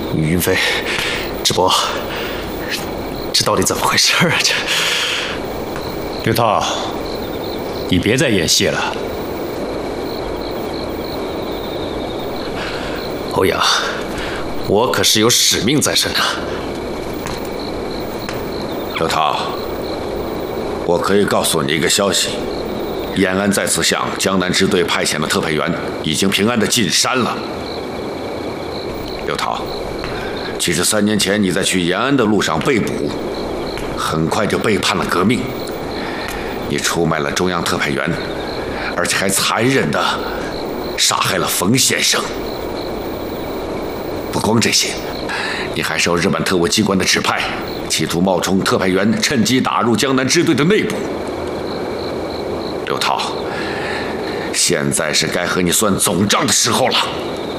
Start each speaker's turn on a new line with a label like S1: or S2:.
S1: 云飞，智伯，这到底怎么回事啊？这
S2: 刘涛，你别再演戏了。
S1: 欧阳，我可是有使命在身啊！
S3: 刘涛，我可以告诉你一个消息：延安再次向江南支队派遣的特派员已经平安地进山了。刘涛，其实3年前你在去延安的路上被捕，很快就背叛了革命。你出卖了中央特派员，而且还残忍地杀害了冯先生。不光这些，你还受日本特务机关的指派，企图冒充特派员，趁机打入江南支队的内部。刘涛，现在是该和你算总账的时候了。